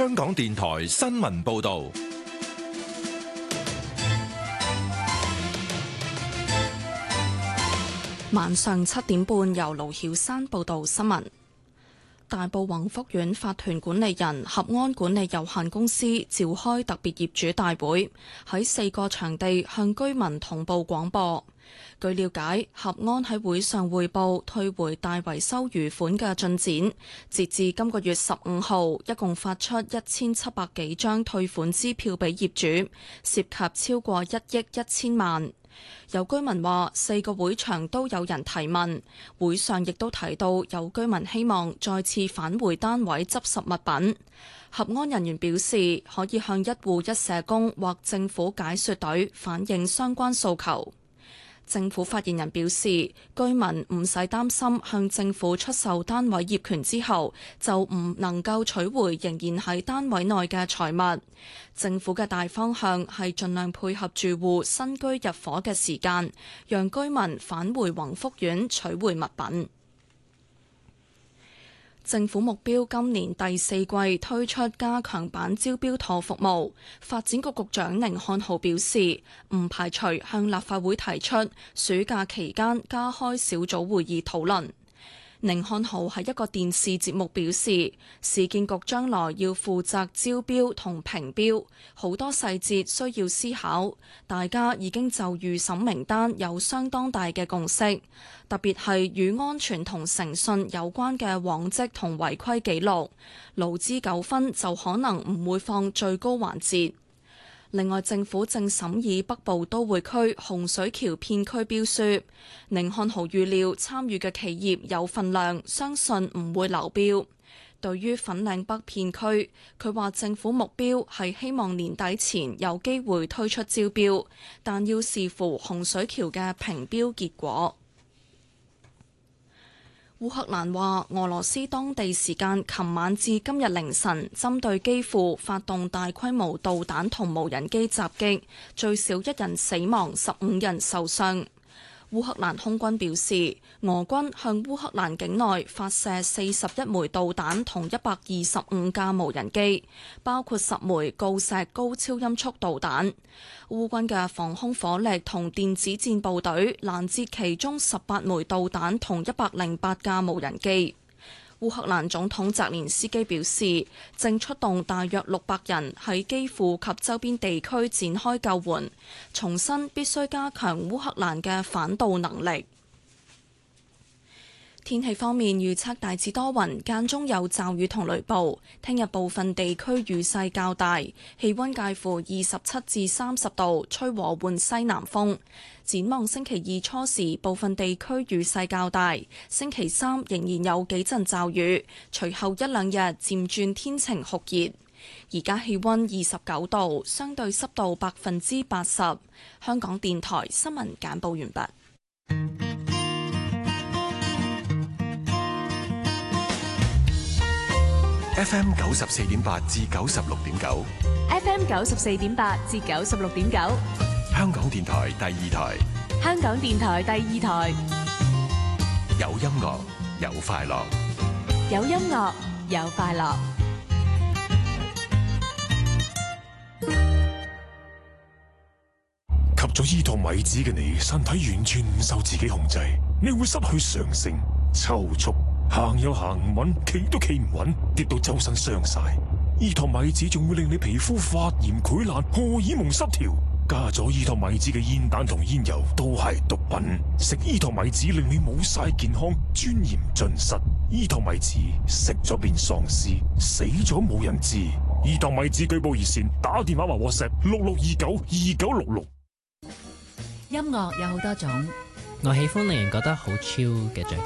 香港電台新聞報道。 晚上7點半，由盧曉山報道新聞。大埔宏福苑法團管理人合安管理有限公司召開特別業主大會，喺4個場地向居民同步廣播。據了解，合安喺會上匯報退回大維修餘款嘅進展，截至今個月15號，一共發出1700幾張退款支票俾業主，涉及超過1億1000萬。有居民話4個會場都有人提問，會上亦都提到有居民希望再次返回單位執拾物品。合安人員表示可以向一戶一社工或政府解說隊反映相關訴求。政府發言人表示，居民唔使擔心向政府出售單位業權之後就唔能夠取回仍然喺單位內嘅財物。政府嘅大方向係盡量配合住戶新居入伙嘅時間，讓居民返回宏福苑取回物品。政府目標今年第4季推出加強版招標妥服務。發展局局長寧漢豪表示，唔排除向立法會提出暑假期間加開小組會議討論。寧漢豪喺一個電視節目表示，市建局將來要負責招標同評標，好多細節需要思考。大家已經就預審名單有相當大嘅共識，特別係與安全同誠信有關嘅往績同違規記錄，勞資糾紛就可能唔會放最高環節。另外，政府正審議北部都會區洪水橋片區標書。寧漢豪預料參與嘅企業有份量，相信唔會流標。對於粉嶺北片區，佢話政府目標係希望年底前有機會推出招標，但要視乎洪水橋嘅評標結果。烏克蘭話，俄羅斯當地時間琴晚至今日凌晨，針對基輔發動大規模導彈同無人機襲擊，最少1人死亡，15人受傷。烏克蘭空軍表示，俄軍向烏克蘭境內發射41枚導彈同125架無人機，包括10枚鋯石高超音速導彈。烏軍嘅防空火力同電子戰部隊攔截其中18枚導彈同108架無人機。烏克蘭總統澤連斯基表示，正出動大約600人喺基輔及周邊地區展開救援，重申必須加強烏克蘭嘅反導能力。天氣方面，預測大致多雲，間中有驟雨同雷暴。聽日部分地區雨勢較大，氣溫介乎27至30度，吹和緩西南風。展望星期2初時，部分地區雨勢較大。星期3仍然有幾陣驟雨，隨後1、2日漸轉天晴酷熱。而家氣溫29度，相對濕度80%。香港電台新聞簡報完畢。 FM 94.8至96.9 ，FM 94.8至96.9， 香港電台第2台， 香港電台第2台， 有音樂有快樂， 有音樂有快樂。 吸咗醫托米子嘅你，身體完全唔受自己控制，你會失去常性、抽搐。行又行唔穩，企都企唔穩，跌到周身傷晒。醫托米子仲會令你皮膚發炎潰爛、荷爾蒙失調。加咗醫托米子嘅煙彈同煙油都係毒品。食醫托米子令你冇晒健康，尊嚴盡失。醫托米子食咗變喪屍，死咗冇人知。醫托米子舉報熱線，打電話或 WhatsApp 66292966。 音樂有好多種， 我喜歡令人覺得好 chill 嘅